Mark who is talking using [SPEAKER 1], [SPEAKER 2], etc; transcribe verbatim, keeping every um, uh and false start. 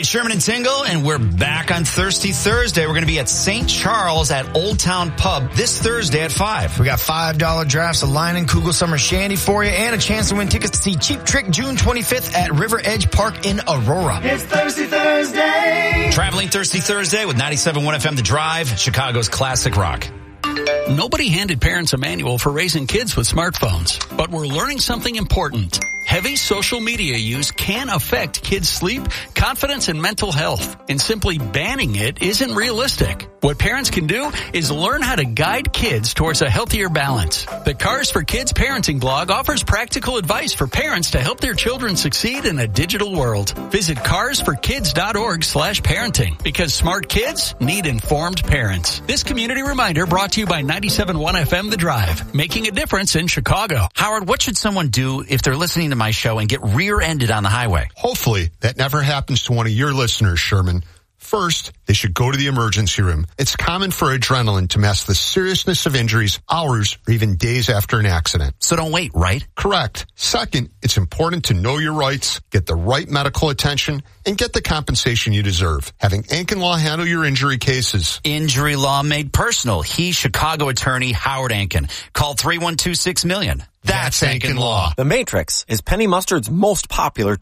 [SPEAKER 1] Sherman and Tingle, and we're back on Thirsty Thursday. We're going to be at Saint Charles at Old Town Pub this Thursday at five.
[SPEAKER 2] We got five dollar drafts of Line and Kugel Summer Shandy for you, and a chance to win tickets to see Cheap Trick June twenty-fifth at River Edge Park in Aurora.
[SPEAKER 3] It's Thirsty Thursday.
[SPEAKER 1] Traveling Thirsty Thursday with ninety-seven point one F M The Drive, Chicago's classic rock.
[SPEAKER 4] Nobody handed parents a manual for raising kids with smartphones, but we're learning something important. Heavy social media use can affect kids' sleep, confidence, and mental health, and simply banning it isn't realistic. What parents can do is learn how to guide kids towards a healthier balance. The Cars for Kids parenting blog offers practical advice for parents to help their children succeed in a digital world. Visit cars for kids dot org slash parenting, because smart kids need informed parents. This community reminder brought to you by ninety-seven point one F M The Drive, making a difference in Chicago.
[SPEAKER 1] Howard, what should someone do if they're listening to my show and get rear-ended on the highway?
[SPEAKER 5] Hopefully that never happens to one of your listeners, Sherman. First, they should go to the emergency room. It's common for adrenaline to mask the seriousness of injuries hours or even days after an accident.
[SPEAKER 1] So don't wait, right?
[SPEAKER 5] Correct. Second, it's important to know your rights, get the right medical attention, and get the compensation you deserve. Having Ankin Law handle your injury cases.
[SPEAKER 1] Injury law made personal. He's Chicago attorney Howard Ankin. Call three one two six million. That's Ankin Law.
[SPEAKER 6] The Matrix is Penny Mustard's most popular